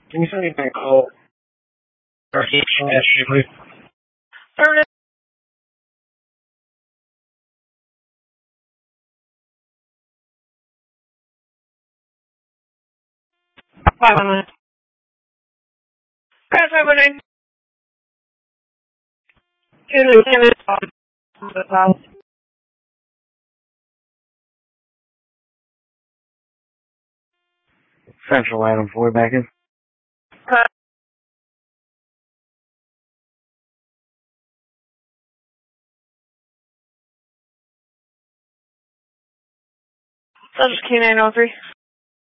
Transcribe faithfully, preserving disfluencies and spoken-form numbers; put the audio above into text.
Can you send me a call? Or H S, please? Affirmative. Five one nine. Crash five one nine. Two lieutenant on the house. Central item four back in. Cut. Subject K nine oh three.